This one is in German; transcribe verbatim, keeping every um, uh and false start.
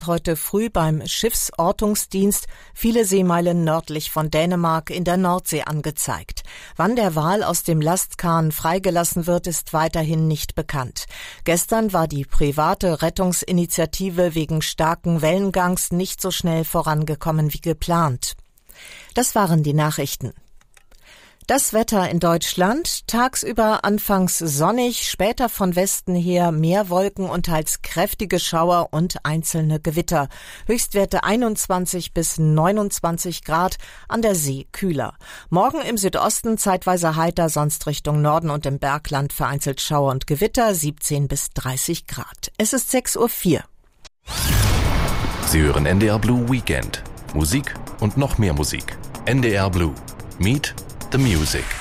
Heute früh beim Schiffsortungsdienst viele Seemeilen nördlich von Dänemark in der Nordsee angezeigt. Wann der Wal aus dem Lastkahn freigelassen wird, ist weiterhin nicht bekannt. Gestern war die private Rettungsinitiative wegen starken Wellengangs nicht so schnell vorangekommen wie geplant. Das waren die Nachrichten. Das Wetter in Deutschland: tagsüber anfangs sonnig, später von Westen her mehr Wolken und teils kräftige Schauer und einzelne Gewitter. Höchstwerte einundzwanzig bis neunundzwanzig Grad, an der See kühler. Morgen im Südosten zeitweise heiter, sonst Richtung Norden und im Bergland vereinzelt Schauer und Gewitter, siebzehn bis dreißig Grad. Es ist sechs Uhr vier. Sie hören N D R Blue Weekend. Musik und noch mehr Musik. N D R Blue. Meet the Music.